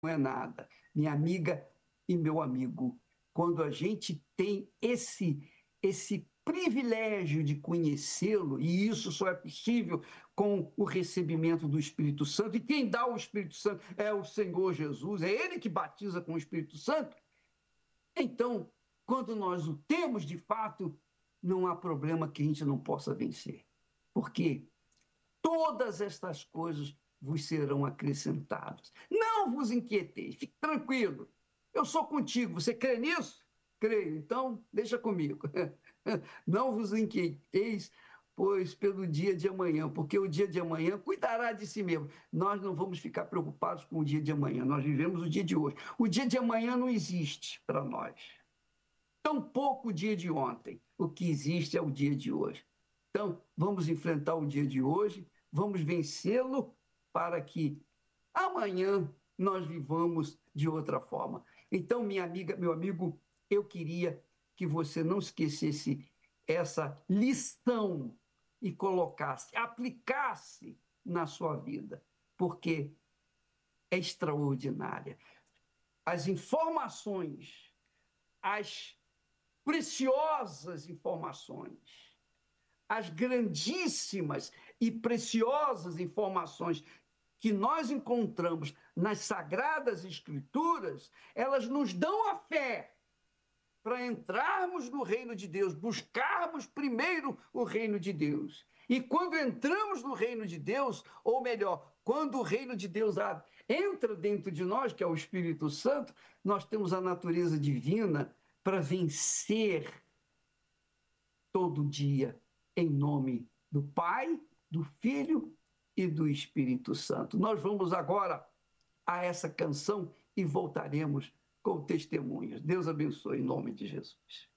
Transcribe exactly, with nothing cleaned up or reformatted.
não é nada. Minha amiga e meu amigo, quando a gente tem esse, esse privilégio de conhecê-lo, e isso só é possível com o recebimento do Espírito Santo, e quem dá o Espírito Santo é o Senhor Jesus, é Ele que batiza com o Espírito Santo. Então, quando nós o temos de fato, não há problema que a gente não possa vencer. Porque todas estas coisas vos serão acrescentadas. Não vos inquieteis, fique tranquilo. Eu sou contigo. Você crê nisso? Creio. Então, deixa comigo. Não vos inquieteis, pois pelo dia de amanhã, porque o dia de amanhã cuidará de si mesmo. Nós não vamos ficar preocupados com o dia de amanhã, nós vivemos o dia de hoje. O dia de amanhã não existe para nós. Tampouco o dia de ontem. O que existe é o dia de hoje. Então, vamos enfrentar o dia de hoje, vamos vencê-lo para que amanhã nós vivamos de outra forma. Então, minha amiga, meu amigo, eu queria que você não esquecesse essa lição e colocasse, aplicasse na sua vida, porque é extraordinária. As informações, as preciosas informações, as grandíssimas e preciosas informações que nós encontramos nas Sagradas Escrituras, elas nos dão a fé para entrarmos no reino de Deus, buscarmos primeiro o reino de Deus. E quando entramos no reino de Deus, ou melhor, quando o reino de Deus entra dentro de nós, que é o Espírito Santo, nós temos a natureza divina para vencer todo dia, em nome do Pai, do Filho e do Espírito Santo. Nós vamos agora a essa canção e voltaremos com testemunhas. Deus abençoe em nome de Jesus.